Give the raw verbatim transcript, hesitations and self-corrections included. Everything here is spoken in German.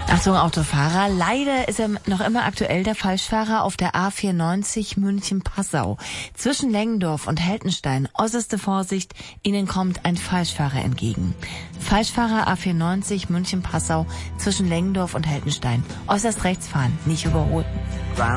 Achtung, Autofahrer. Leider ist er noch immer aktuell, der Falschfahrer auf der A vierundneunzig München-Passau. Zwischen Lengendorf und Heltenstein. Äußerste Vorsicht, Ihnen kommt ein Falschfahrer entgegen. Falschfahrer A vierundneunzig München-Passau zwischen Lengendorf und Heltenstein. Äußerst rechts fahren, nicht überholen.